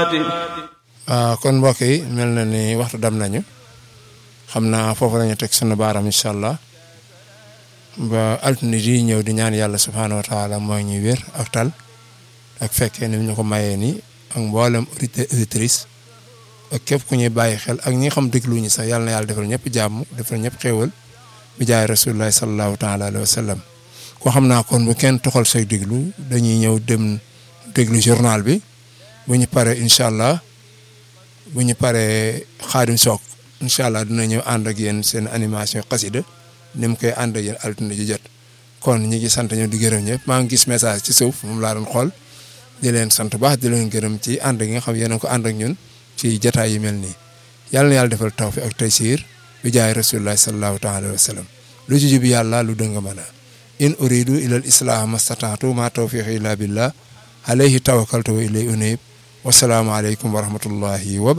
kon mbokk yi mel na ni waxtu dam nañu xam naa foofu lañu teg sunu baaram incha allah ba altine di ñëw di ñaan yàlla subhaanahu wa taala mooy ñuy wér ak tal ak fekkee ni ñu ko mayee ni ak mboolem auditrice ak képp ku ñuy bàyyi xel ak ñi nga xam déglu ñu sax yàlla na yàlla defal ñëpp jàmm defal ñëpp xéewal bi jaay rasulullahi sallallahu taala alayhi wa sallam ko xam naa kon bu kenn toxal say déglu dañuy ñëw dem déglu journal bi bu ñu paree incha allah bu ñu paree Xaadim Sock incha allah dina ñëw ànd ak yéen seen animation xasida ni mu koy ànd ak yéen altine ji jot kon ñi ngi sant ñu di gërëm ñëpp maa ngi gis message ci suuf moom laa doon xool di leen sant baax di leen gërëm ci ànd gi nga xam yéen a ko ànd ak ñun ci jataay yi mel nii yàlla na yàlla defal tawfiq ak taysiir bi jaay rasulullah sallallahu taala wa sallam lu ci jub yàlla lu dëng mën a in uridu ila al islah mastataatu ma tawfiq illa billah alayhi tawakkaltu wa ilayhi unib wasalaamu aleykum wa rahmatullahi wa